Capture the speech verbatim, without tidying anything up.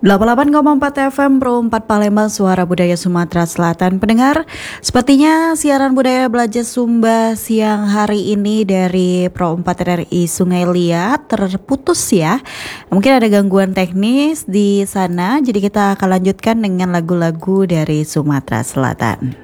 delapan puluh delapan koma empat F M Pro empat Palembang, Suara Budaya Sumatera Selatan. Pendengar, sepertinya siaran budaya belajar Sumba siang hari ini dari Pro empat R I Sungai Liat terputus ya. Mungkin ada gangguan teknis di sana, jadi kita akan lanjutkan dengan lagu-lagu dari Sumatera Selatan.